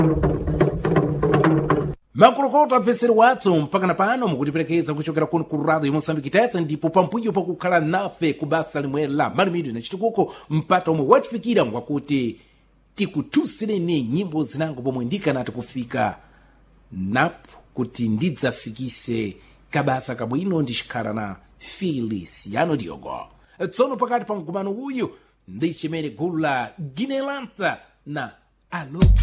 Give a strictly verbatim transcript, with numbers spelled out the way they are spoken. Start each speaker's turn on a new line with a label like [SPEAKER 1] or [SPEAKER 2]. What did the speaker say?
[SPEAKER 1] makulokota apeseri wathu mpaka na pano mukutiperekeza kuchokera kuno ku radio ya Moçambique Tete, ndipo pambuyo pakukhala nafe kubasa limwe la malimidwe na chitukuko mpata omwe watifikira ngwakuti tikuthusireni nyimbo zinango pomwe ndikanati kufika napo kuti ndidzafikise kabasa kabwino ndixikhala na Feliciano Diogo. Tsono pakati pa mgumano uyu ndi chimene gulu la Guinelanta na Alo